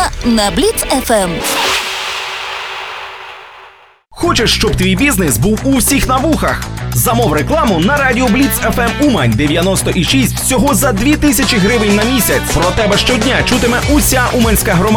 на Бліц ФМ. Хочеш, щоб твій бізнес був у всіх на вухах? Замов рекламу на радіо Бліц ФМ Умань 90,6 всього за 2000 гривень на місяць. Про тебе щодня чутиме уся уманська громада.